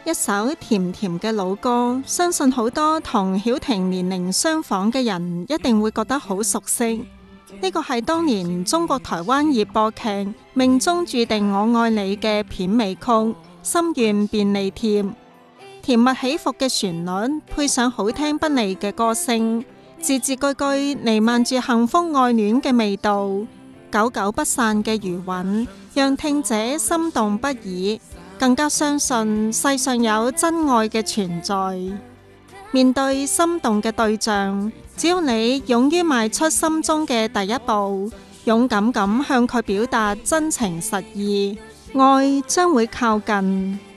一首甜甜嘅老歌，相信好多同曉婷年齡相仿嘅人一定會覺得好熟悉。呢個係當年中國台灣熱播劇《命中注定我愛你》嘅片尾曲《心願便利貼》，甜蜜起伏嘅旋律配上好聽不膩嘅歌聲，字字句句彌漫住幸福愛戀嘅味道，久久不散嘅餘韻，讓聽者心動不已，更加相信世上有真愛嘅存在。面對心動嘅對象，只要你勇於邁出心中嘅第一步，勇敢咁向佢表達真情實意，愛將會靠近。